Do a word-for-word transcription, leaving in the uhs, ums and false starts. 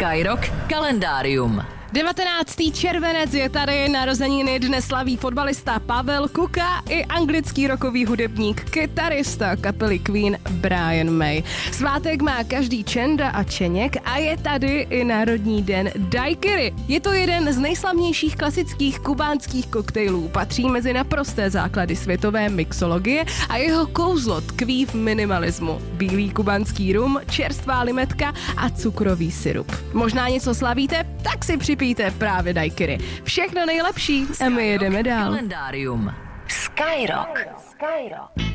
Skyrock kalendárium. devatenáctého červenec je tady, narozeniny dnes slaví fotbalista Pavel Kuka i anglický rockový hudebník, kytarista kapely Queen Brian May. Svátek má každý Čenda a Čeněk a je tady i Národní den daiquiri. Je to jeden z nejslavnějších klasických kubánských koktejlů, patří mezi naprosté základy světové mixologie a jeho kouzlo tkví v minimalismu. Bílý kubánský rum, čerstvá limetka a cukrový syrup. Možná něco slavíte? Tak si připijte právě daiquiri. Všechno nejlepší a my jedeme dál. Kalendárium. Skyrock. Skyrock.